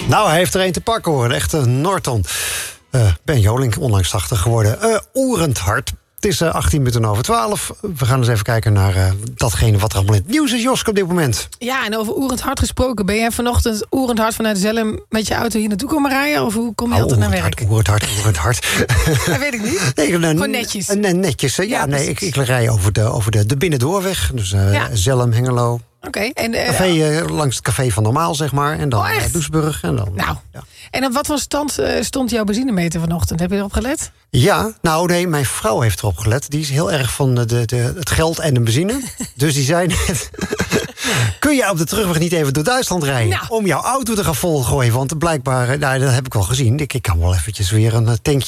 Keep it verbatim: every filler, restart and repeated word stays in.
Nou, hij heeft er een te pakken hoor. Een echte Norton. Uh, Ben Jolink, onlangs tachtig geworden. Uh, oerend hard. Het is uh, achttien minuten over twaalf. We gaan eens even kijken naar uh, datgene wat er allemaal in het nieuws is, Joske, op dit moment. Ja, en over oerend hard gesproken. Ben jij vanochtend oerend hard vanuit Zelhem met je auto hier naartoe komen rijden? Of hoe kom je oh, altijd naar werk? Hard, oerend hard, oerend hard. Dat weet ik niet. Nee, een, Gewoon netjes. Een, een netjes. Ja, ja nee, ik, ik rij over de, over de, de Binnendoorweg. Dus uh, ja. Zelhem, Hengelo. Oké. Okay, uh, café, uh, langs het café van Normaal, zeg maar. En dan oh, uh, Doesburg. En dan, nou. Ja. En op wat voor stand uh, stond jouw benzinemeter vanochtend? Heb je erop gelet? Ja, nou nee, mijn vrouw heeft erop gelet. Die is heel erg van de, de, het geld en de benzine. Dus die zei net... kun je op de terugweg niet even door Duitsland rijden? Nou. Om jouw auto te gaan volgooien. Want blijkbaar, nou, dat heb ik wel gezien. Ik, ik kan wel eventjes weer een tankje